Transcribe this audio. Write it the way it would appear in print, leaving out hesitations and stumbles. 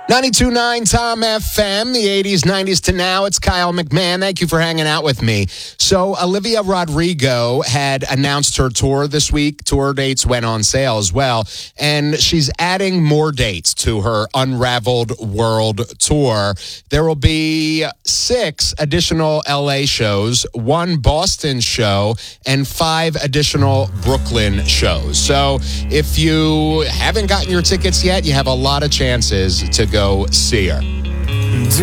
92.9 Tom FM, the 80s, 90s to now. It's Kyle McMahon. Thank you for hanging out with me. So Olivia Rodrigo had announced her tour this week. Tour dates went on sale as well. And she's adding more dates to her Unraveled World Tour. There will be 6 additional LA shows, 1 Boston show, and 5 additional Brooklyn shows. So if you haven't gotten your tickets yet, you have a lot of chances to go see her.